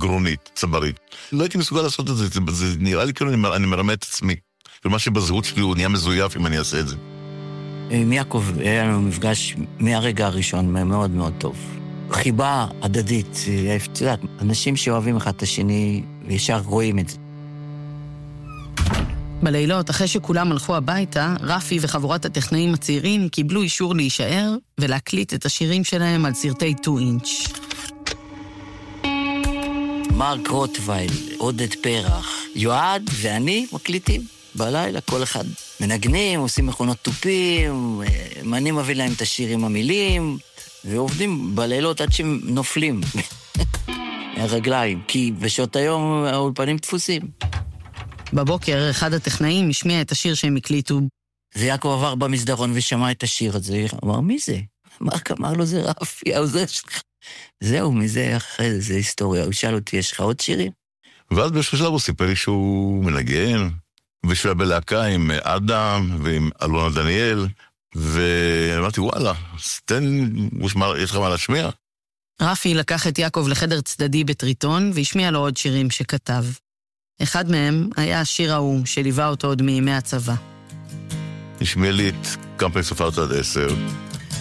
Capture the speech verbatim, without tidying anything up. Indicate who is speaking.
Speaker 1: גרונית, צברית. לא הייתי מסוגל לעשות את זה, זה, זה נראה לי כאילו אני, אני מרמה את עצמי. ומה שבזהות שלי הוא נהיה מזויף אם אני אעשה את זה.
Speaker 2: עם יעקב היה לנו מפגש מהרגע הראשון, מאוד מאוד טוב. חיבה הדדית, את יודעת, אנשים שאוהבים אחד את השני, וישר רואים את זה.
Speaker 3: בלילות, אחרי שכולם הלכו הביתה, רפי וחבורת הטכנאים הצעירים קיבלו אישור להישאר ולהקליט את השירים שלהם על סרטי טו אינץ'.
Speaker 2: מרק רוטווייל, עודד פרח, יועד ואני מקליטים בלילה, כל אחד מנגנים, עושים מכונות טופים, אני מביא להם את השיר עם המילים, ועובדים בלילות עד שהם נופלים הרגליים, כי בשעות היום האולפנים דפוסים.
Speaker 3: בבוקר אחד הטכנאים השמיע את השיר שהם הקליטו.
Speaker 2: ויעקב עבר במסדרון ושמע את השיר הזה, אמר, מי זה? מרק אמר לו, זה רפי, העוזר שלך. זהו, מזה אחרי זה היסטוריה. הוא שאל אותי, יש לך עוד שירים?
Speaker 1: ואז באיזשהו שלב הוא סיפר לי שהוא מנגן, ושהוא היה בלהקה עם אדם ועם אלונה דניאל, ואמרתי, וואלה, תן, יש לך מה להשמיע?
Speaker 3: רפי לקח את יעקב לחדר צדדי בטריטון, והשמיע לו עוד שירים שכתב. אחד מהם היה השיר ההוא שליווה אותו עוד מימי הצבא.
Speaker 1: השמיע לי את כמה פעמים ספרת עד עשר.